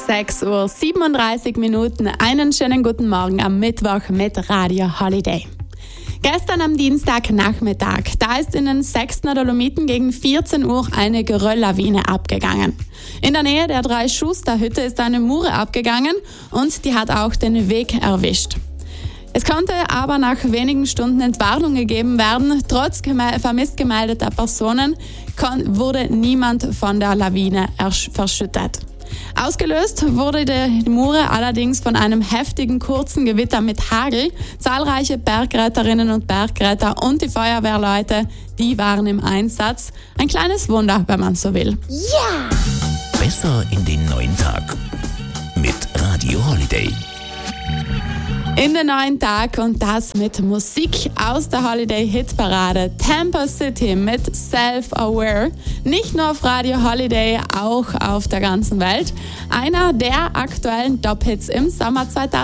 6:37 Uhr. Einen schönen guten Morgen am Mittwoch mit Radio Holiday. Gestern am Dienstagnachmittag, da ist in den Sechstner Dolomiten gegen 14 Uhr eine Gerölllawine abgegangen. In der Nähe der Drei-Schuster-Hütte ist eine Mure abgegangen und die hat auch den Weg erwischt. Es konnte aber nach wenigen Stunden Entwarnung gegeben werden. Trotz vermisst gemeldeter Personen wurde niemand von der Lawine verschüttet. Ausgelöst wurde die Mure allerdings von einem heftigen kurzen Gewitter mit Hagel. Zahlreiche Bergretterinnen und Bergretter und die Feuerwehrleute, die waren im Einsatz. Ein kleines Wunder, wenn man so will. Ja! Besser in den neuen Tag mit Radio Holiday. In den neuen Tag und das mit Musik aus der Holiday-Hitparade Tampa City mit Self-Aware. Nicht nur auf Radio Holiday, auch auf der ganzen Welt. Einer der aktuellen Top-Hits im Sommer 2000.